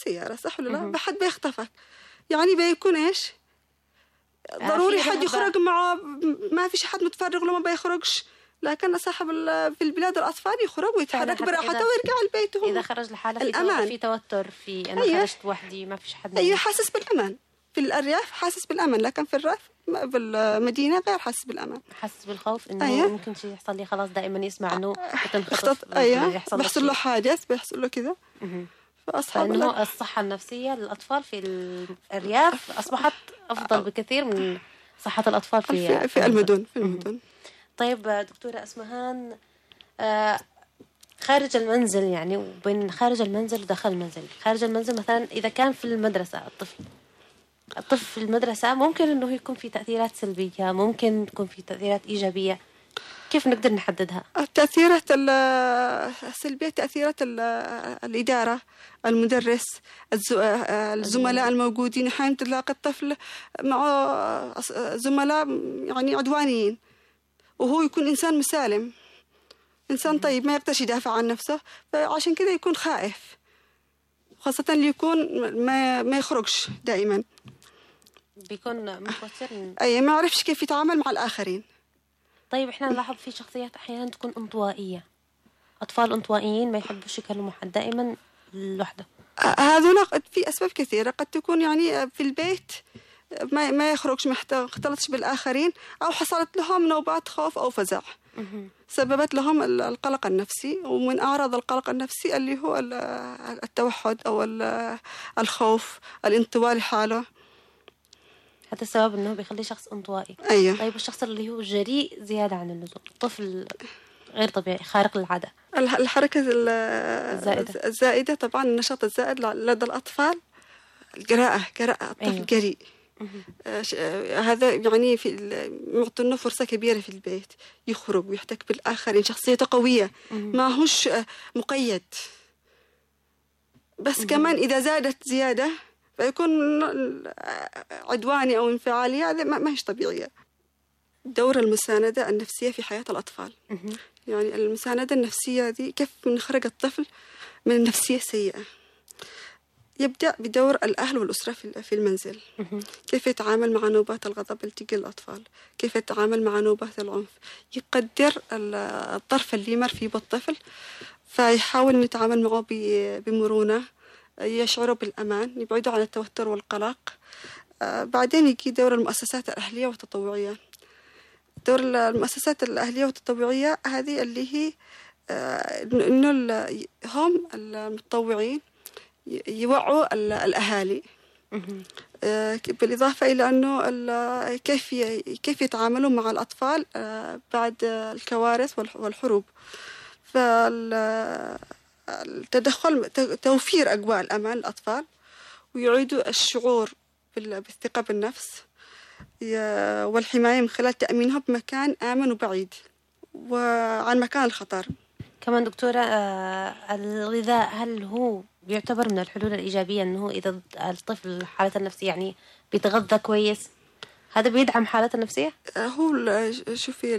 بالسيارة، صح ولا لا؟ بحد بيخطفك، يعني بيكون إيش؟ ضروري حد يخرج معه، ما فيش حد متفرغ له ما بيخرجش. لكن صاحب في البلاد الأطفال يخرج ويتحرك براحته ويرجع لبيته. إذا خرج لحاله في توتر، في أنا خرجت وحدي ما فيش حد. أيوة، حاسس بالأمان. في الأرياف حاسس بالأمان، لكن في الريف بالمدينة غير حاسس بالأمان، حاسس بالخوف إنه ممكن شيء يحصل لي. خلاص دائما يسمع إنه بتنخطف، بيحصل له حادث، بيحصل له كذا. فإنه الصحة النفسية للأطفال في الأرياف أصبحت أفضل بكثير من صحة الأطفال في المدن. طيب دكتورة أسمهان، خارج المنزل يعني، وبين خارج المنزل وداخل المنزل. خارج المنزل مثلا إذا كان في المدرسة، الطفل في المدرسة ممكن إنه يكون في تأثيرات سلبية، ممكن تكون في تأثيرات إيجابية. كيف نقدر نحددها؟ التأثيرات السلبية تأثيرات الإدارة، المدرس، الزملاء الموجودين. أحيانا تلاقي الطفل مع زملاء يعني عدوانيين، وهو يكون إنسان مسالم، إنسان طيب ما يقدرش يدافع عن نفسه، فعشان كده يكون خائف، خاصة اللي يكون ما يخرجش دائما، بيكون متوتر، ما يعرفش كيف يتعامل مع الآخرين. طيب إحنا نلاحظ في شخصيات أحيانا تكون انطوائية، أطفال انطوائيين ما يحبوش يكلموا حد، دائما لوحده. هذولا في أسباب كثيرة، قد تكون يعني في البيت ما يخرجش، ما اختلطش بالآخرين، أو حصلت لهم نوبات خوف أو فزع سببت لهم القلق النفسي. ومن أعراض القلق النفسي اللي هو التوحد أو الخوف، الانطواء لحاله. هذا السبب إنه بيخلي شخص انطوائي. أيوة. طيب الشخص اللي هو جريء زيادة عن اللزوم، طفل غير طبيعي خارق للعادة، الحركة الزائدة طبعا، النشاط الزائد لدى الأطفال، قراءة الطفل جريء. هذا يعني معطينا فرصة كبيرة في البيت، يخرج ويحتك بالآخرين، شخصيته قوية، ما هوش مقيد. بس كمان إذا زادت زيادة فيكون عدواني أو انفعالي، هذا ما هيش طبيعية. دور المساندة النفسية في حياة الأطفال، يعني المساندة النفسية دي كيف نخرج الطفل من النفسية السيئة. يبدأ بدور الأهل والأسرة في المنزل، كيف يتعامل مع نوبات الغضب اللي تجي للأطفال، كيف يتعامل مع نوبات العنف، يقدر الطرف اللي يمر فيه بالطفل، فيحاول يتعامل معه بمرونة، يشعروا بالأمان، يبعدوا عن التوتر والقلق. بعدين يجي دور المؤسسات الأهلية والتطوعية. دور المؤسسات الأهلية والتطوعية هذه اللي هي إنه هم المتطوعين يوعوا الأهالي، بالإضافة إلى أنه كيف يتعاملوا مع الأطفال بعد الكوارث والحروب. فالتدخل توفير أجواء الأمان للأطفال، ويعيدوا الشعور بالثقة بالنفس والحماية من خلال تأمينهم بمكان آمن وبعيد وعن مكان الخطر. كمان دكتورة، الغذاء هل هو بيعتبر من الحلول الإيجابية؟ أنه إذا الطفل حالته النفسية يعني بيتغذى كويس، هذا بيدعم حالته النفسية؟ هو شوفي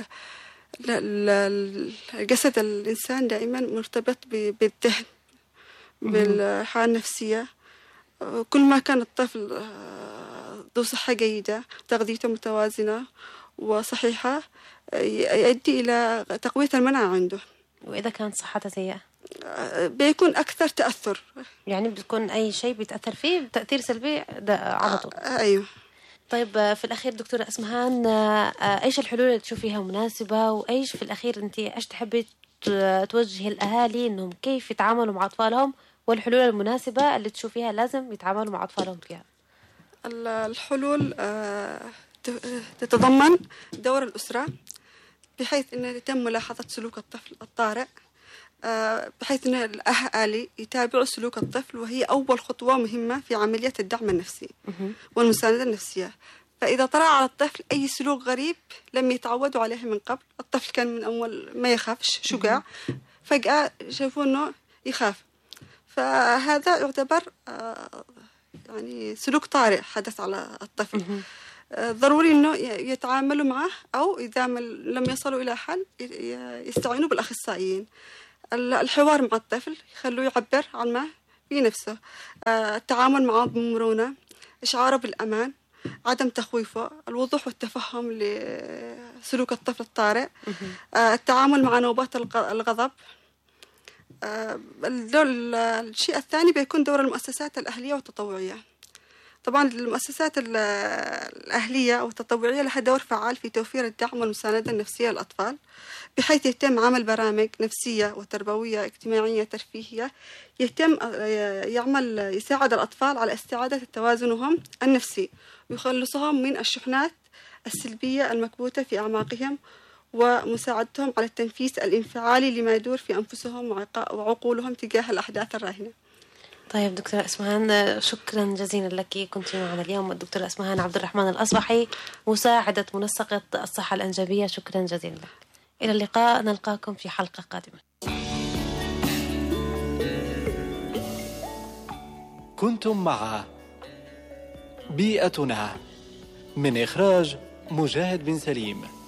جسد الإنسان دائما مرتبط بالذهن، بالحالة النفسية. كل ما كان الطفل ذو صحة جيدة، تغذيته متوازنة وصحيحة، يؤدي إلى تقوية المناعة عنده. وإذا كانت صحته سيئة بيكون أكثر تأثر، يعني بتكون أي شيء بيتأثر فيه تأثير سلبي على طول. أيوه. طيب في الأخير دكتورة أسمهان، إيش الحلول اللي تشوفيها مناسبة، وإيش في الأخير أنت إيش تحبي توجهي الأهالي إنهم كيف يتعاملوا مع أطفالهم، والحلول المناسبة اللي تشوفيها لازم يتعاملوا مع أطفالهم فيها؟ الحلول تتضمن دور الأسرة، بحيث أن يتم ملاحظة سلوك الطفل الطارئ، بحيث أن الأهالي يتابعوا سلوك الطفل، وهي أول خطوة مهمة في عملية الدعم النفسي والمساندة النفسية. فإذا طرأ على الطفل أي سلوك غريب لم يتعودوا عليه من قبل، الطفل كان من أول ما يخافش شجاع، فجأة شافوا أنه يخاف، فهذا يعتبر يعني سلوك طارئ حدث على الطفل. ضروري أنه يتعاملوا معه، أو إذا لم يصلوا إلى حل يستعينوا بالأخصائيين. الحوار مع الطفل، يخلوه يعبر عن ما في نفسه. التعامل معه بمرونة، إشعاره بالأمان، عدم تخويفه، الوضوح والتفهم لسلوك الطفل الطارئ، التعامل مع نوبات الغضب. الشيء الثاني بيكون دور المؤسسات الأهلية والتطوعية. طبعا المؤسسات الأهلية أو التطوعية لها دور فعال في توفير الدعم والمساندة النفسية للأطفال، بحيث يتم عمل برامج نفسية وتربوية اجتماعية ترفيهية يساعد الأطفال على استعادة توازنهم النفسي ويخلصهم من الشحنات السلبية المكبوتة في أعماقهم، ومساعدتهم على التنفيذ الانفعالي لما يدور في أنفسهم وعقولهم تجاه الأحداث الراهنة. طيب دكتورة أسمهان، شكرا جزيلا لك. كنت معنا اليوم الدكتورة أسمهان عبد الرحمن الأصبحي، مساعدة منسقة الصحة الأنجابية. شكرا جزيلا لك. إلى اللقاء، نلقاكم في حلقة قادمة. كنتم مع بيئتنا من إخراج مجاهد بن سليم.